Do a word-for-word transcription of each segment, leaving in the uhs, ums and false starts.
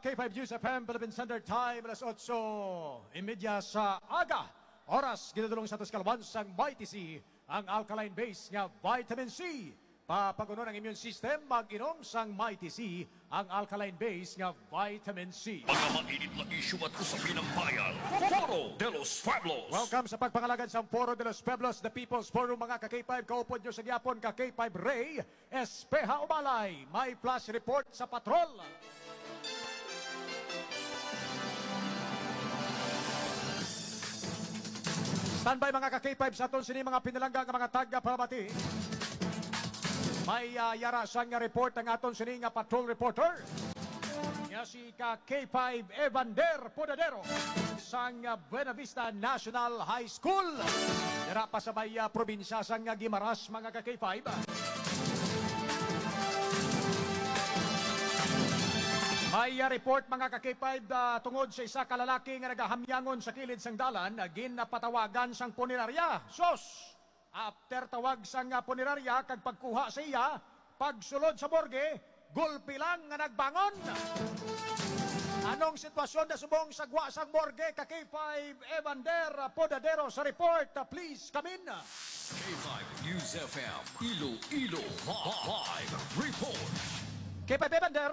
K five News F M, Philippine Standard Time, alas otso imedya sa aga. Oras, ginadulong sa Tuscalwan sang Mighty C, ang alkaline base nga vitamin C. Papaguno ng immune system, mag-inom sang Mighty C, ang alkaline base nga vitamin C. Mga mainit na isyu at usapin ng bayan, Foro de los Pueblos. Welcome sa pagpangalagan sa Foro de los Pueblos, the People's Forum, mga ka-K five, kaupod nyo sa Gyapon, ka-K five Ray, Espeha Umalay, may flash report sa patrol. Standby mga ka-K five sa aton sini mga pinalangga nga mga taga-pamati. May uh, yara sang nga report ang aton sini nga patrol reporter. Nga si ka-K five Evander Podadero sang uh, Buena Vista National High School. Yara pa sa may uh, probinsya sang uh, Guimaras mga ka-K five. May uh, report mga ka-K five uh, tungod sa isa kalalaki nga nagahamyangon sa kilid sang dalan, uh, ginapatawagan sang punerarya. Sos! After tawag sang uh, punerarya, kag pagkuha sa iya, pagsulod sa morgue, gulpi lang nga nagbangon. Anong sitwasyon na subong sagwa sang morgue? Ka-K five Evander Podadero sa report. Uh, please come in. K five News F M, Iloilo Live Report. K five Evander.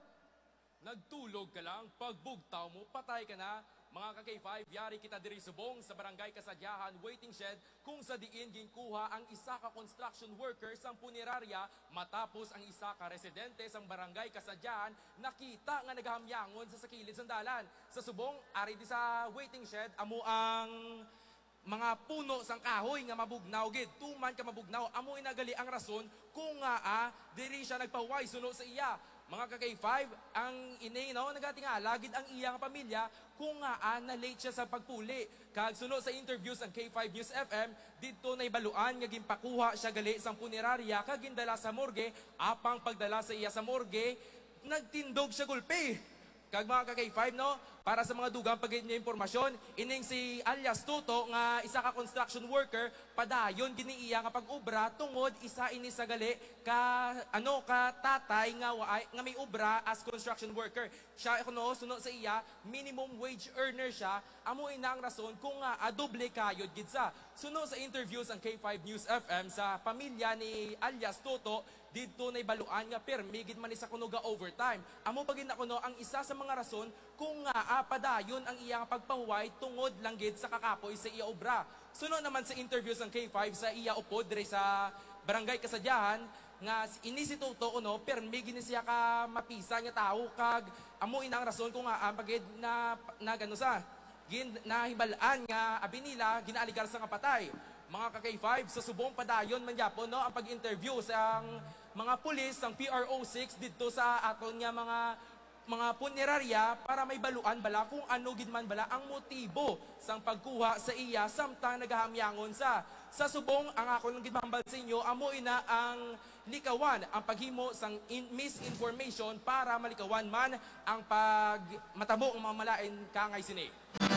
Nagtulog ka lang, pagbugtaw mo, patay ka na. Mga ka-K five, yari kita diri subong sa barangay Kasadyahan waiting shed kung sa diin ginkuha ang isa ka construction worker sang punerarya matapos ang isa ka residente sang barangay Kasadyahan nakita nga naghamyangon sa sakilid sang dalan. Sa subong, ari di sa waiting shed, amo ang mga puno sang kahoy nga mabugnaw gid, tuman ka mabugnaw, amo inagali ang rason kung nga ah, diri siya nagpaway suno sa iya. Mga ka-K five, ang inay no, nagatingala gid ang iyang pamilya kung nga ah, na late siya sa pagpuli. Kag suno sa interviews ang K five News F M, didto nay baluan nga ginpakuha siya gali sang punerarya kag gindala sa morgue. Apang pagdala sa iya sa morgue, nagtindog siya gulpi. Kag mga ka-K five, no, para sa mga dugang pagiging niya impormasyon, ining si alias Tuto nga isa ka construction worker, padayon giniiya nga pag-ubra tungod isa ini sa gali ka ano ka tatay nga waay nga may ubra as construction worker. Siya kuno suno sa iya, minimum wage earner siya, amo ina ang rason kung nga uh, doble kayod gid sa. Suno sa interviews ang K five News F M sa pamilya ni alias Tuto, didto nay baluan nga permi gid man isa kuno ga overtime. Amo pagin na kuno ang isa sa mga rason kung nga ah, padayon ang iyang pagpahuway tungod lang gid sa kakapoy sa iya obra. Suno naman sa interviews ng K five sa iya upod diri sa barangay Kasadyahan nga ini si Tuto kuno permi gid siya ka mapisa nga tawo kag amo inang rason kung nga ah, pagid na na gano sa gin nahibalaan nga abi nila ginaaligar sa nga patay. Mga ka-K five, sa subong padayon man gyapon no ang pag-interview sa mga pulis sang P R O six didto sa aton nga mga mga punerarya para may baluan bala kung ano gid man bala ang motibo sang pagkuha sa iya samtang nagahamyangon sa sa subong ang ako nang gidmambal sa inyo amo ina ang likawan ang paghimo sang in, misinformation para malikawan man ang pag matabo ng mga malain kangay sini.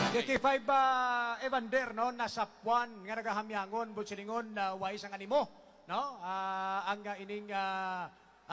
K five uh, Evander no nasa puan nga nagahamyangon butsilingon na uh, wais ang animo no uh, ang uh, ining uh,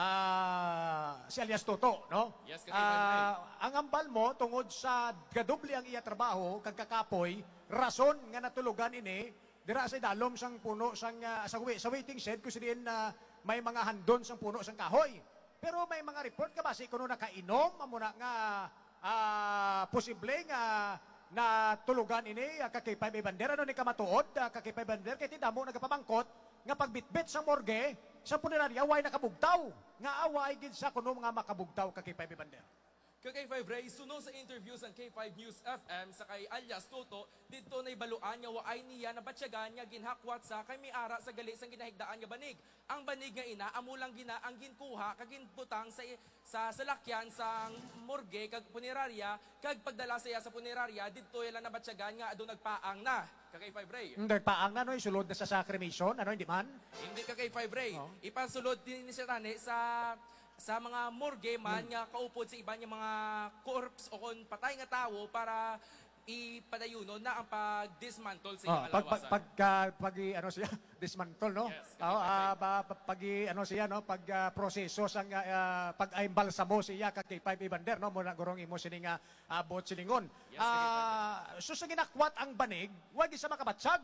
uh, si alias Toto no yes, uh, ang ambal mo tungod sa gadubli ang iya trabaho kag kakapoy rason nga natulugan ini dira sa dalom sang puno sang uh, sa, sa waiting shed kusi diin na uh, may mga handon sang puno sang kahoy pero may mga report ka basi kuno nakainom amo na nga uh, posible nga na tulugan ini uh, ka-K five Evander ano ni kamatuod uh, ka-K five Evander kay tidamo nagapamangkot nga pagbitbit sa morgue sa punerarya away nakabugtaw nga away gid sa kuno nga makabugtaw ka-K five Evander. Ka-K five Ray, suno sa interviews ng K five News F M sa kay alias Tuto, dito nay baluan nga waay niya na batsyagan nga ginhakwat sa kay miara sa gali sang ginahigdaan nga banig. Ang banig nga ina amo lang gina ang ginkuha kag ginputang sa sa salakyan sang morgue kag punerarya kag pagdala sa iya sa punerarya didto ila na batsyagan nga ado nagpaang na. Ka-K five Ray. Nagpaang na no sulod na sa sacramation ano hindi man? Hindi ka-K five Ray. Oh. Ipasulod din ni siya tani sa sa mga morgue man hmm. nga kaupod sa iba nga mga corpse o kon patay nga tawo para ipadayuno na ang pag-dismantle sa Ah, iyang pag pag alawasan. pag, ah, pag i- ano siya dismantle no. Yes, Oo, ah, ba- pa- pag i- ano siya no pag ah, proseso sang uh, pag aimbalsamo siya ka kay Five Evander no mo na gurong imo sini nga abot siningon. Yes, Ah, so sa ginakwat ang banig, wag isa makabatsag.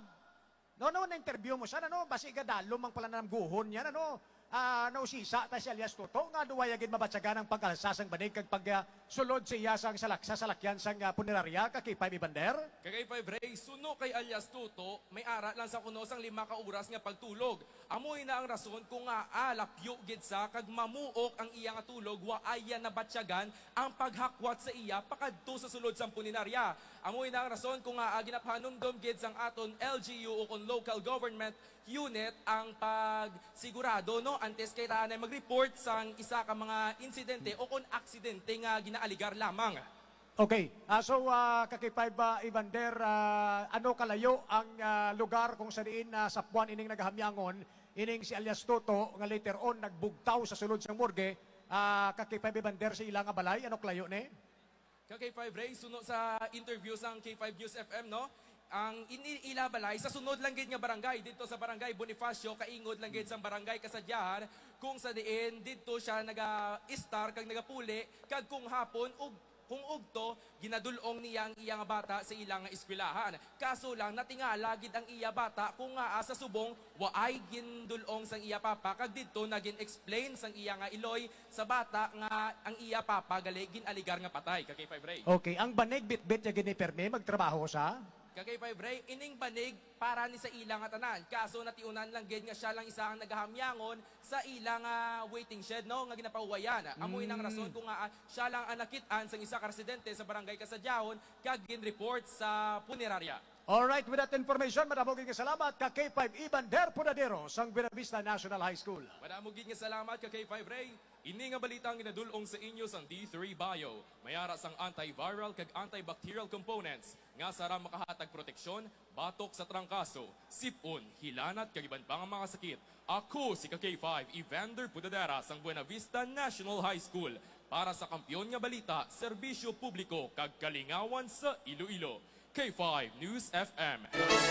No no na interview mo siya no basi gadalo mang pala nam guhon niya ano. Ah, nausisa ta si alias Toto nga duway agid mabatsagan ang pag-alsa sang banig kag pag ah, sulod siya sang salaksa salakyan sang uh, punerarya ka kay Five Evander. Kagay five Ray, suno kay alias Tuto, may ara lang sa kuno sang lima ka oras nga pagtulog. Amoy na ang rason kung nga alapyo gid sa kag mamuok ang iya nga tulog wa aya na batsyagan ang paghakwat sa iya pakadto sa sulod sang puninarya. Amoy na ang rason kung nga ginaphanumdom gid sang aton L G U o kon local government unit ang pagsigurado no antes kay taanay mag-report sang isa ka mga insidente o kon aksidente nga ginaaligar lamang. Okay. Ah, so, uh, kakipay ba, Evander, ah, ano kalayo ang ah, lugar kung sa diin na sa Puan ining nagahamyangon, ining si alias Toto, nga later on nagbugtaw sa sulod sang morgue, uh, kakipay Evander sa ilang nga balay, ano kalayo ni? Ka K five Ray, sunod sa interview sa K five News F M, no? Ang iniilabalay sa sunod lang gid nga barangay dito sa barangay Bonifacio kaingod lang gid sa barangay Kasadyahan kung sa diin dito siya naga-star kag nagapuli kag kung hapon ug kung ugto ginadulong niya ang iya nga bata sa ilang nga eskwelahan. Kaso lang natingala gid ang iya bata kung nga sa subong waay gindulong sang iya papa kag didto nagin explain sang iya nga iloy sa bata nga ang iya papa gali ginaligar nga patay. Ka K five Ray. Okay. Ang banig bit-bit niya giniperme, magtrabaho sa? Kagay five Ray, ining banig para ni sa ilang nga tanan. Kaso natiunan lang gid nga siya lang isa ang nagahamyangon sa ilang nga waiting shed no nga ginapahuwayan. Amoy nang rason kung nga ah, siya lang ang nakit-an sang isa ka residente sa barangay Kasadyahon kag gin-report sa punerarya. Alright, with that information, madamog nga salamat ka K five Evander Punadero sang Buena Vista National High School. Madamo gid nga salamat ka K five Ray. Ini nga balitang ginadulong sa inyo sang D three Bio. Mayara sang antiviral kag antibacterial components nga sara makahatag proteksyon batok sa trangkaso, sipon, hilanat kag iban pang mga sakit. Ako si ka K five Evander Pudadera sang Buena Vista National High School para sa kampyon nga balita, serbisyo publiko kag kalingawan sa Iloilo. K five News F M.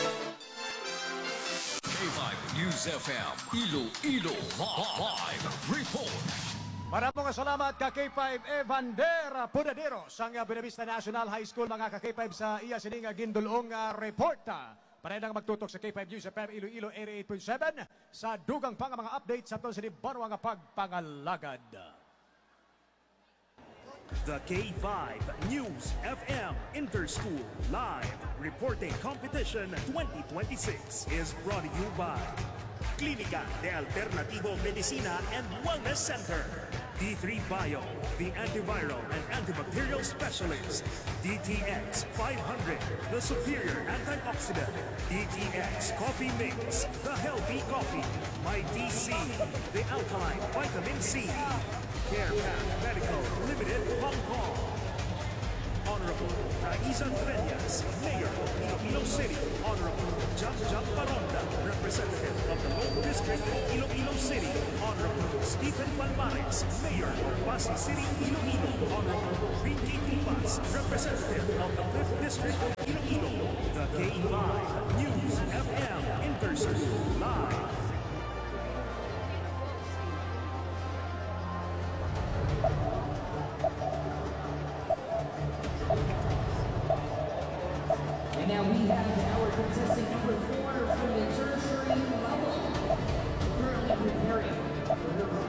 K five News F M, Iloilo Live Report. Maraming salamat ka K five Evander Punadero sang Buena Vista National High School mga ka K five sa iya sining nga gindulong nga report. Parehdang magtutok sa K five News F M Iloilo eighty-eight point seven sa dugang pang mga updates sa itong sinibano nga pagpangalagad. The K five News F M Interschool Live Reporting Competition twenty twenty-six is brought to you by Clínica de Alternativo Medicina and Wellness Center, D three Bio, the antiviral and antibacterial specialist, D T X five hundred, the superior antioxidant, D T X Coffee Mix, the healthy coffee, My D C, the alkaline vitamin C, CarePath Medical Limited, Hong Kong. Honorable Raiza Treñas, Mayor of Iloilo City. Honorable Jam Jam Baronda, Representative of the Lone District of Iloilo City. Honorable Stephen Palmares, Mayor of Pasig City, Iloilo. Honorable Pinky Tipas, Representative of the fifth District of Iloilo. The K five News F M Interschool Live. And now we have our contestant number four from the